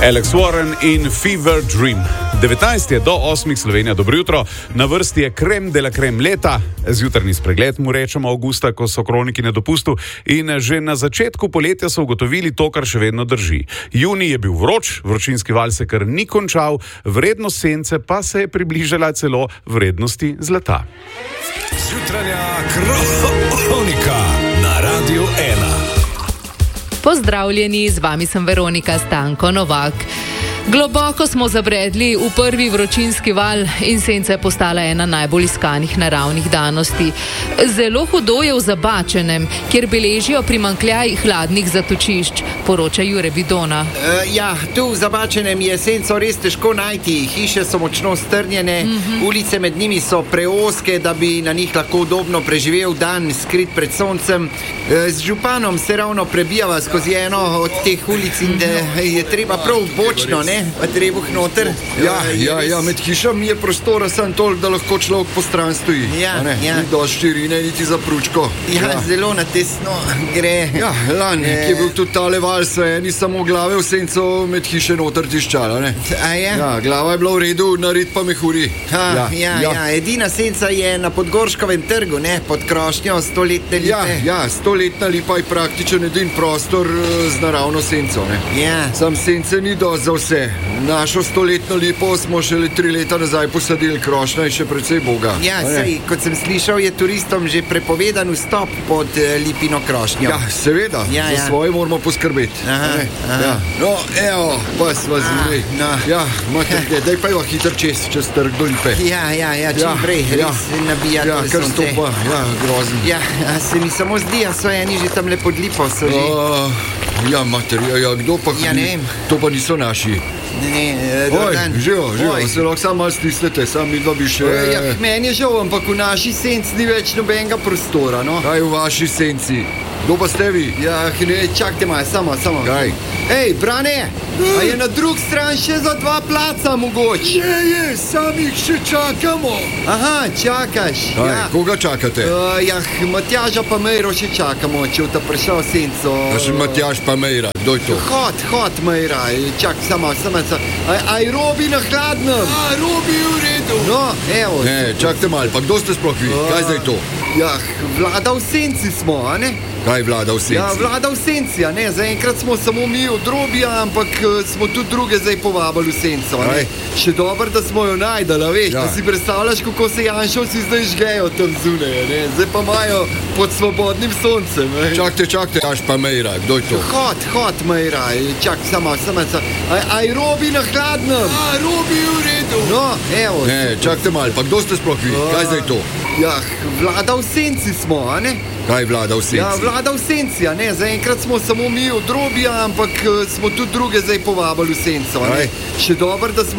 Alex Warren in Fever Dream. 19 je do 8 Slovenija, dobro jutro. Na vrsti je krem de la krem leta. Zjutrajni spregled mu rečemo avgusta, ko so kroniki na dopustu. In že na začetku poletja so ugotovili to, kar še vedno drži. Junij je bil vroč, vročinski val se kar ni končal, vrednost sence pa se je približala celo vrednosti zlata. Zjutranja kronika na Radiu 1. Pozdravljeni, z vami sem Veronika Stanko Novak. Globoko smo zabredli v prvi vročinski val in senca je postala ena najbolj iskanih naravnih danosti. Zelo hudo je v Zabačenem, kjer beležijo primanjkljaj hladnih zatočišč, poroča Jure Vidona. Tu v Zabačenem je senco res težko najti. Hiše so močno strnjene, ulice med njimi so preozke, da bi na njih lahko udobno preživel dan, skrit pred soncem. Z županom se ravno prebijava skozi eno od teh ulic in je treba prav bočno, ne? Pa trebuh noter. Med hišami je prostora samo toliko, da lahko človek po stran stoji. Ni dosti širine, niti za pručko. Zelo na tesno gre. Lani, ki je bil tudi tale val, so eni samo glave v senco med hiše noter tiščala, ne? Glava je bila v redu, nared pa mehuri. Edina senca je na Podgorškovem trgu, ne? Pod krošnjo stoletne lipe. Stoletna lipa je praktičen edin prostor z naravno senco, ne? Sam sence ni dosti za vse. Našo stoletno lipo smo šele 3 leta nazaj posadili, krošnja je še precej boga. Kot sem slišal, je turistom že prepovedan vstop pod lipino krošnjo. Seveda, za svoje moramo poskrbeti. No, evo, pa sva zili. Daj pa jo hitro čez trg do lipe. Čim prej, res nabijati kar stopa, grozen. Se mi samo zdi, so eni že tam le pod lipo, so že. Kdo pa to pa niso naši. Živo, se lahko samo malo stisnete, sam mi dva bi še... Meni je žal, ampak v naši senci ni več nobenega prostora, no. Kaj v vaši senci? Kdo pa ste vi? Čakajte malo, samo. Kaj? Ej, Brane, a je na drug stran še za 2 placa mogoče? Je, sami jih še čakamo. Aha, čakaš. Koga čakate? Matjaža pa Mejro še čakamo, če bo ta prišel v senco. Še Matjaž pa Mejra, kdo je to? Hod Mejra, čak, samo. Aj Robi na hladnem. Robi v redu. No, evo. Čakajte malo, pa kdo ste sploh vi? Kaj zdaj to? Vlada v senci smo, a ne? Kaj vlada v senci? Vlada v senci, a ne? Zaenkrat smo samo mi od Robija, ampak smo tudi druge zdaj povabili v senco, a ne? Še dobro, da smo jo najdali, veš, da si predstavljaš, kako se Janšovci zdaj žgejo tam zunaj, ne? Zdaj pa imajo pod svobodnim soncem, ne? Čakajte, až pa Mejra, kdo je to? Hod Mejra, čak, samo. Aj Robi na hladnem. Robi v redu. No, evo. Čakajte malo, pa kdo ste sploh vi? Kaj zdaj to? Vlada v senci smo, a ne? Kaj vlada v senci? Vlada v senci, a ne? Zaenkrat smo samo mi od Robija, ampak smo tudi druge zdaj povabili v senco, a ne? Še dobro, da smo